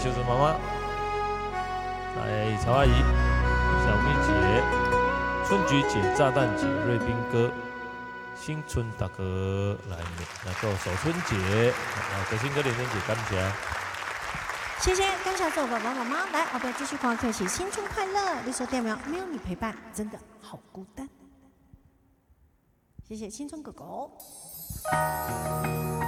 秀珍妈妈，在曹阿姨、小咪姐、春菊姐、炸弹姐、瑞斌哥、新春大哥来，那个守春节，德兴哥、连连姐，感谢。 谢谢，感谢所有爸爸妈妈。来，我们继续跟我一起新春快乐。绿色电苗没有你陪伴，真的好孤单。谢谢青春狗狗。